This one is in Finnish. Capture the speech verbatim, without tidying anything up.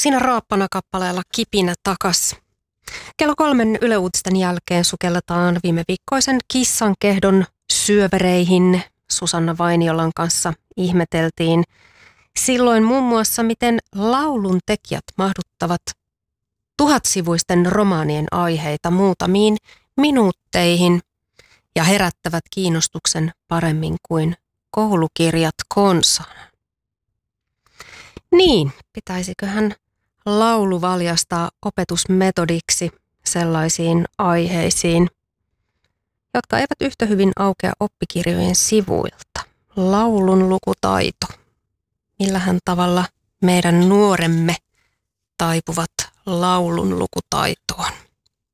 Siinä raappana kappaleella Kipinä takas. Kello kolmen Yle Uutisten jälkeen sukelletaan viime viikkoisen kissankehdon syövereihin. Susanna Vainiolan kanssa ihmeteltiin silloin muun muassa, miten laulun tekijät mahduttavat tuhatsivuisten romaanien aiheita muutamiin minuutteihin ja herättävät kiinnostuksen paremmin kuin koulukirjat konsaan. Niin, pitäisiköhän laulu valjastaa opetusmetodiksi sellaisiin aiheisiin, jotka eivät yhtä hyvin aukea oppikirjojen sivuilta. Laulun lukutaito. Millähän tavalla meidän nuoremme taipuvat laulun lukutaitoon?